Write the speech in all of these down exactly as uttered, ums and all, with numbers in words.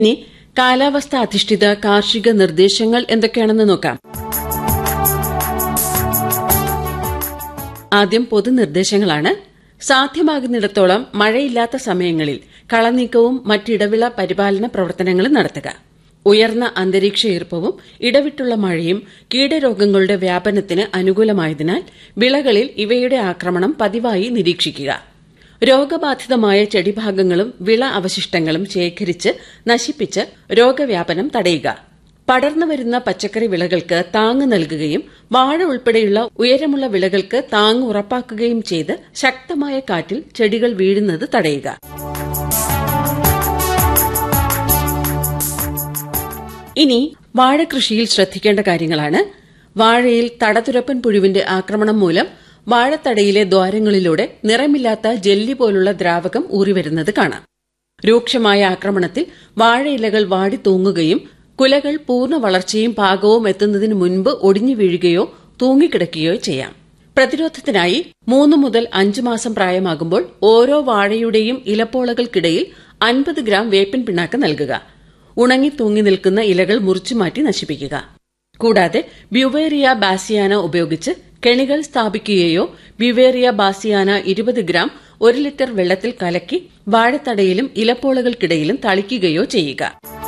ഇനി കാലാവസ്ഥ അധിഷ്ഠിത കാർഷിക നിർദ്ദേശങ്ങൾ എന്തൊക്കെയാണെന്ന് നോക്കാം. ആദ്യം പൊതുനിർദ്ദേശങ്ങളാണ്. സാധ്യമാകുന്നിടത്തോളം മഴയില്ലാത്ത സമയങ്ങളിൽ കളനീക്കവും മറ്റിടവിള പരിപാലന പ്രവർത്തനങ്ങളും നടത്തുക. ഉയർന്ന അന്തരീക്ഷ ഈർപ്പവും ഇടവിട്ടുള്ള മഴയും കീടരോഗങ്ങളുടെ വ്യാപനത്തിന് അനുകൂലമായതിനാൽ വിളകളിൽ ഇവയുടെ ആക്രമണം പതിവായി നിരീക്ഷിക്കുക. രോഗബാധിതമായ ചെടിഭാഗങ്ങളും വിള അവശിഷ്ടങ്ങളും ശേഖരിച്ച് നശിപ്പിച്ച് രോഗവ്യാപനം തടയുക. പടർന്നുവരുന്ന പച്ചക്കറി വിളകൾക്ക് താങ്ങ് നൽകുകയും വാഴ ഉൾപ്പെടെയുള്ള ഉയരമുള്ള വിളകൾക്ക് താങ്ങ് ഉറപ്പാക്കുകയും ചെയ്ത് ശക്തമായ കാറ്റിൽ ചെടികൾ വീഴുന്നത് തടയുക. ഇനി വാഴകൃഷിയിൽ ശ്രദ്ധിക്കേണ്ട കാര്യങ്ങളാണ്. വാഴയിൽ തടതുരപ്പൻ പുഴുവിന്റെ ആക്രമണം മൂലം വാഴത്തടയിലെ ദ്വാരങ്ങളിലൂടെ നിറമില്ലാത്ത ജെല്ലി പോലുള്ള ദ്രാവകം ഊറിവരുന്നത് കാണാം. രൂക്ഷമായ ആക്രമണത്തിൽ വാഴയിലകൾ വാടി തൂങ്ങുകയും കുലകൾ പൂർണ്ണ വളർച്ചയും പാകവും എത്തുന്നതിന് മുൻപ് ഒടിഞ്ഞു വീഴുകയോ തൂങ്ങിക്കിടക്കുകയോ ചെയ്യാം. പ്രതിരോധത്തിനായി മൂന്ന് മുതൽ അഞ്ച് മാസം പ്രായമാകുമ്പോൾ ഓരോ വാഴയുടെയും ഇലപ്പോളകൾക്കിടയിൽ അൻപത് ഗ്രാം വേപ്പിൻ പിണ്ണാക്ക് നൽകുക. ഉണങ്ങി തൂങ്ങി നിൽക്കുന്ന ഇലകൾ മുറിച്ചുമാറ്റി നശിപ്പിക്കുക. കൂടാതെ ബ്യുവേറിയ ബാസിയാന ഉപയോഗിച്ച് കെണികൾ സ്ഥാപിക്കുകയോ ബ്യുവേറിയ ബാസിയാന ഇരുപത് ഗ്രാം ഒരു ലിറ്റർ വെള്ളത്തിൽ കലക്കി വാഴത്തടയിലും ഇലപ്പോളകൾക്കിടയിലും തളിക്കുകയോ ചെയ്യുക.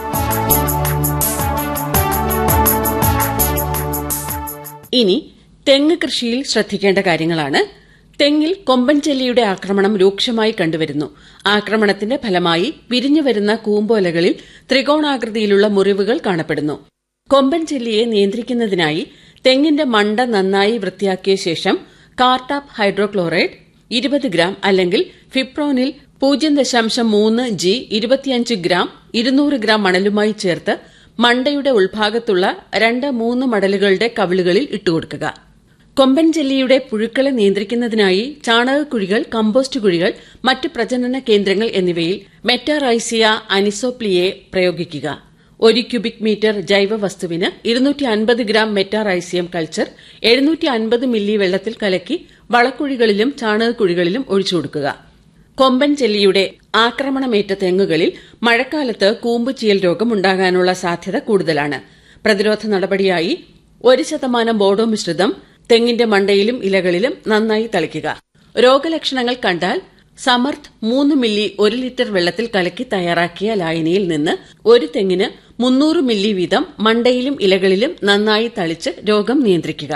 ഇനി തെങ്ങ് കൃഷിയിൽ ശ്രദ്ധിക്കേണ്ട കാര്യങ്ങളാണ്. തെങ്ങിൽ കൊമ്പൻ ചെല്ലിയുടെ ആക്രമണം രൂക്ഷമായി കണ്ടുവരുന്നു. ആക്രമണത്തിന്റെ ഫലമായി വിരിഞ്ഞുവരുന്ന കൂമ്പോലകളിൽ ത്രികോണാകൃതിയിലുള്ള മുറിവുകൾ കാണപ്പെടുന്നു. കൊമ്പൻ ചെല്ലിയെ നിയന്ത്രിക്കുന്നതിനായി തെങ്ങിന്റെ മണ്ട നന്നായി വൃത്തിയാക്കിയ ശേഷം കാർട്ടാപ്പ് ഹൈഡ്രോക്ലോറൈഡ് ഇരുപത് ഗ്രാം അല്ലെങ്കിൽ ഫിപ്രോനിൽ പൂജ്യം ദശാംശം മൂന്ന് ജി ഇരുപത്തിയഞ്ച് ഗ്രാം ഇരുന്നൂറ് ഗ്രാം മണലുമായി ചേർത്ത് മണ്ടയുടെ ഉൾഭാഗത്തുള്ള രണ്ട് മൂന്ന് മടലുകളുടെ കവിളുകളിൽ ഇട്ടുകൊടുക്കുക. കൊമ്പൻ ചെല്ലിയുടെ പുഴുക്കളെ നിയന്ത്രിക്കുന്നതിനായി ചാണകക്കുഴികൾ, കമ്പോസ്റ്റ് കുഴികൾ, മറ്റ് പ്രജനന കേന്ദ്രങ്ങൾ എന്നിവയിൽ മെറ്റാറൈസിയ അനിസോപ്ലിയെ പ്രയോഗിക്കുക. ഒരു ക്യൂബിക് മീറ്റർ ജൈവവസ്തുവിന് ഇരുന്നൂറ്റി അൻപത് ഗ്രാം മെറ്റാറൈസിയം കൾച്ചർ എഴുന്നൂറ്റി അൻപത് മില്ലി വെള്ളത്തിൽ കലക്കി വളക്കുഴികളിലും ചാണകക്കുഴികളിലും ഒഴിച്ചുകൊടുക്കുക. കൊമ്പൻ ചെല്ലിയുടെ ആക്രമണമേറ്റ തെങ്ങുകളിൽ മഴക്കാലത്ത് കൂമ്പുചീയൽ രോഗം ഉണ്ടാകാനുള്ള സാധ്യത കൂടുതലാണ്. പ്രതിരോധ നടപടിയായി ഒരു ശതമാനം ബോഡോ മിശ്രിതം തെങ്ങിന്റെ മണ്ടയിലും ഇലകളിലും നന്നായി തളിക്കുക. രോഗലക്ഷണങ്ങൾ കണ്ടാൽ സമർത്ഥ് മൂന്ന് മില്ലി ഒരു ലിറ്റർ വെള്ളത്തിൽ കലക്കി തയ്യാറാക്കിയ ലായനിയിൽ നിന്ന് ഒരു തെങ്ങിന് മുന്നൂറ് മില്ലി വീതം മണ്ടയിലും ഇലകളിലും നന്നായി തളിച്ച് രോഗം നിയന്ത്രിക്കുക.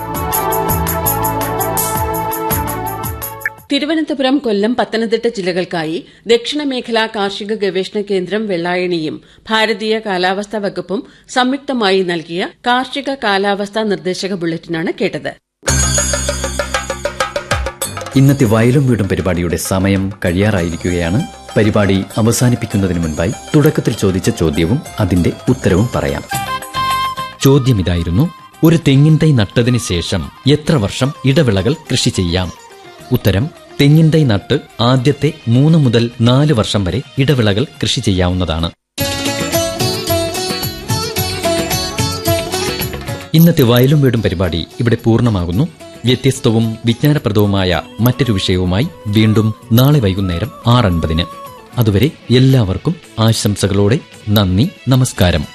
തിരുവനന്തപുരം, കൊല്ലം, പത്തനംതിട്ട ജില്ലകൾക്കായി ദക്ഷിണമേഖലാ കാർഷിക ഗവേഷണ കേന്ദ്രം വെള്ളായണിയും ഭാരതീയ കാലാവസ്ഥാ വകുപ്പും സംയുക്തമായി നൽകിയ കാർഷിക കാലാവസ്ഥാ നിർദ്ദേശക ബുള്ളറ്റിനാണ് കേട്ടത്. ഇന്നത്തെ വയലും വീടും പരിപാടിയുടെ സമയം കഴിയാറായിരിക്കുകയാണ്. പരിപാടി അവസാനിപ്പിക്കുന്നതിന് മുൻപായി തുടക്കത്തിൽ ചോദിച്ച ചോദ്യവും അതിന്റെ ഉത്തരവും പറയാം. ചോദ്യം ഇതായിരുന്നു: ഒരു തെങ്ങിൻ തൈ നട്ടതിന് ശേഷം എത്ര വർഷം ഇടവിളകൾ കൃഷി ചെയ്യാം? ഉത്തരം: തെങ്ങിൻ തൈ നട്ട് ആദ്യത്തെ മൂന്ന് മുതൽ നാല് വർഷം വരെ ഇടവിളകൾ കൃഷി ചെയ്യാവുന്നതാണ്. ഇന്നത്തെ വയലും വീടും പരിപാടി ഇവിടെ പൂർണ്ണമാകുന്നു. വ്യത്യസ്തവും വിജ്ഞാനപ്രദവുമായ മറ്റൊരു വിഷയവുമായി വീണ്ടും നാളെ വൈകുന്നേരം ആറ് അൻപതിന്. അതുവരെ എല്ലാവർക്കും ആശംസകളോടെ നന്ദി, നമസ്കാരം.